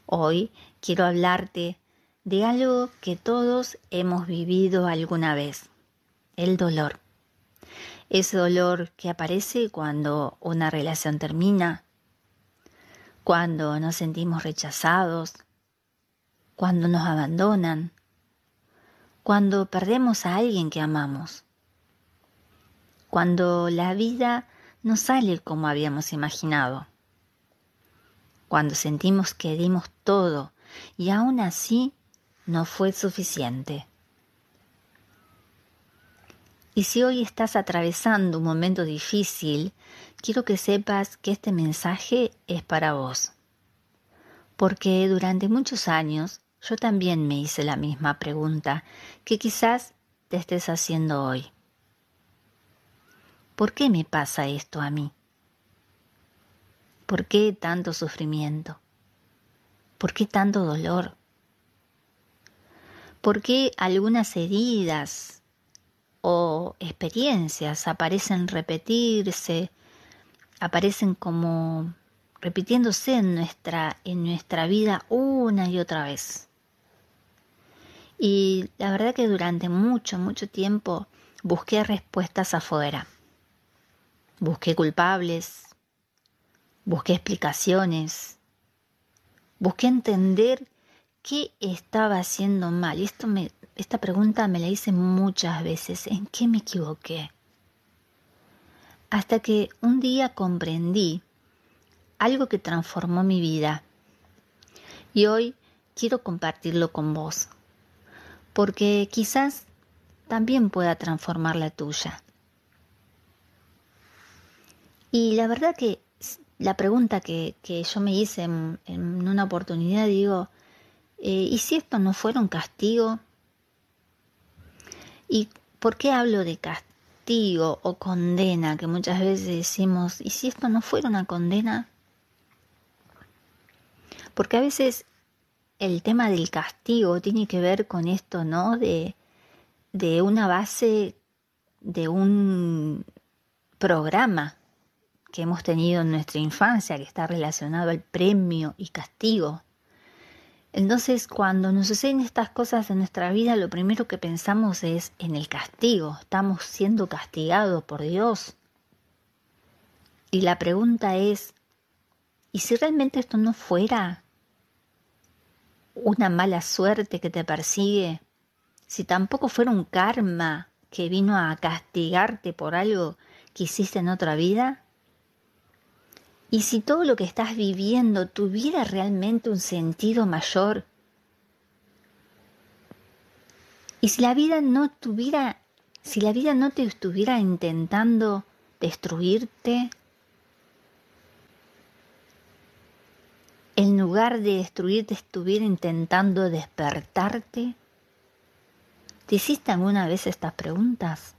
Hoy quiero hablarte de algo que todos hemos vivido alguna vez, el dolor. Ese dolor que aparece cuando una relación termina, cuando nos sentimos rechazados, cuando nos abandonan, cuando perdemos a alguien que amamos, cuando la vida no sale como habíamos imaginado, cuando sentimos que dimos todo y aún así no fue suficiente. Y si hoy estás atravesando un momento difícil, quiero que sepas que este mensaje es para vos. Porque durante muchos años yo también me hice la misma pregunta que quizás te estés haciendo hoy. ¿Por qué me pasa esto a mí? ¿Por qué tanto sufrimiento? ¿Por qué tanto dolor? ¿Por qué algunas heridas o experiencias aparecen repetirse, aparecen como repitiéndose en nuestra vida una y otra vez? Y la verdad que durante mucho tiempo busqué respuestas afuera. Busqué culpables, busqué explicaciones, busqué entender qué estaba haciendo mal. Y esta pregunta me la hice muchas veces. ¿En qué me equivoqué? Hasta que un día comprendí algo que transformó mi vida. Y hoy quiero compartirlo con vos, porque quizás también pueda transformar la tuya. Y la verdad que la pregunta que yo me hice en una oportunidad, digo, ¿y si esto no fuera un castigo? ¿Y por qué hablo de castigo o condena? Que muchas veces decimos, ¿y si esto no fuera una condena? Porque a veces el tema del castigo tiene que ver con esto, ¿no? De una base, de un programa que hemos tenido en nuestra infancia, que está relacionado al premio y castigo. Entonces, cuando nos suceden estas cosas en nuestra vida, lo primero que pensamos es en el castigo. Estamos siendo castigados por Dios. Y la pregunta es, ¿y si realmente esto no fuera una mala suerte que te persigue? Si tampoco fuera un karma que vino a castigarte por algo que hiciste en otra vida. ¿Y si todo lo que estás viviendo tuviera realmente un sentido mayor? ¿Y si la vida no te estuviera intentando destruirte, en lugar de destruirte estuviera intentando despertarte? ¿Te hiciste alguna vez estas preguntas?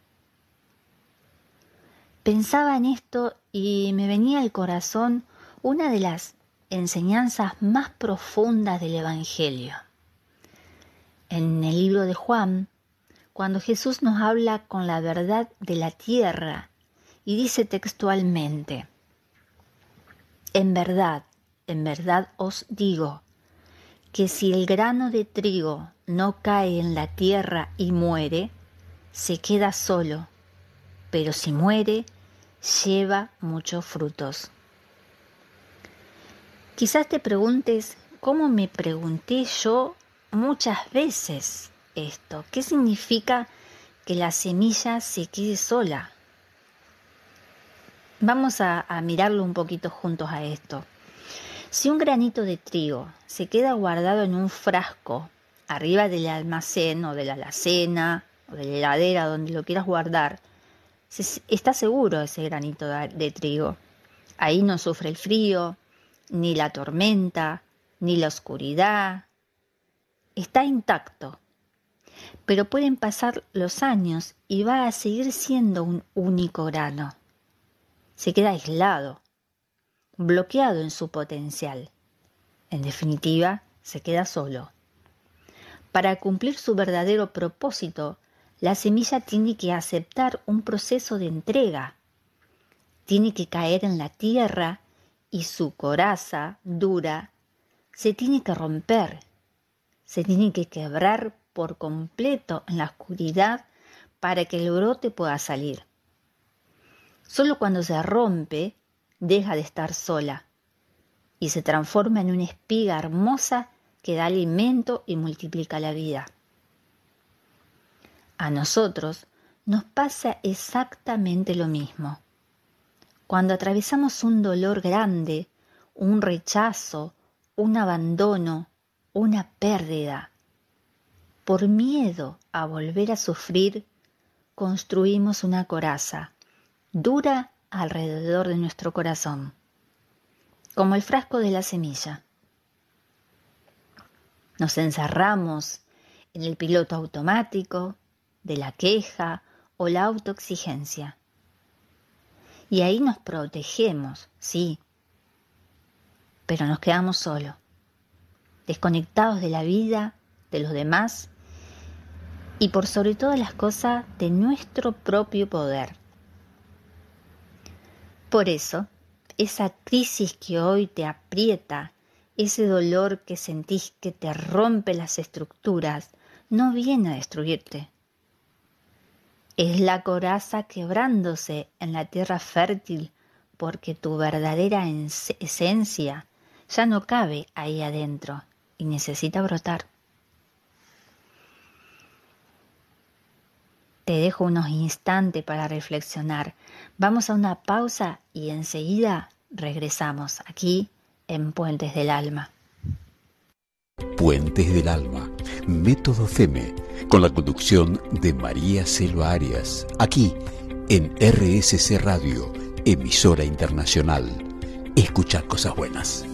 Pensaba en esto y me venía al corazón una de las enseñanzas más profundas del Evangelio. En el libro de Juan, cuando Jesús nos habla con la verdad de la tierra y dice textualmente, en verdad os digo, que si el grano de trigo no cae en la tierra y muere, se queda solo, pero si muere, lleva muchos frutos. Quizás te preguntes, ¿cómo me pregunté yo muchas veces esto? ¿Qué significa que la semilla se quede sola? Vamos a mirarlo un poquito juntos a esto. Si un granito de trigo se queda guardado en un frasco arriba del almacén o de la alacena o de la heladera, donde lo quieras guardar, está seguro ese granito de trigo. Ahí no sufre el frío, ni la tormenta, ni la oscuridad. Está intacto. Pero pueden pasar los años y va a seguir siendo un único grano. Se queda aislado, bloqueado en su potencial. En definitiva, se queda solo. Para cumplir su verdadero propósito, la semilla tiene que aceptar un proceso de entrega. Tiene que caer en la tierra y su coraza dura se tiene que romper, se tiene que quebrar por completo en la oscuridad para que el brote pueda salir. Solo cuando se rompe, deja de estar sola y se transforma en una espiga hermosa que da alimento y multiplica la vida. A nosotros nos pasa exactamente lo mismo. Cuando atravesamos un dolor grande, un rechazo, un abandono, una pérdida, por miedo a volver a sufrir, construimos una coraza dura alrededor de nuestro corazón, como el frasco de la semilla. Nos encerramos en el piloto automático de la queja o la autoexigencia. Y ahí nos protegemos, sí, pero nos quedamos solos, desconectados de la vida, de los demás y por sobre todas las cosas de nuestro propio poder. Por eso, esa crisis que hoy te aprieta, ese dolor que sentís que te rompe las estructuras, no viene a destruirte. Es la coraza quebrándose en la tierra fértil porque tu verdadera esencia ya no cabe ahí adentro y necesita brotar. Te dejo unos instantes para reflexionar. Vamos a una pausa y enseguida regresamos aquí en Puentes del Alma. Puentes del Alma, Método FEME, con la conducción de María Selva Arias, aquí en RSC Radio, emisora internacional. Escuchar cosas buenas.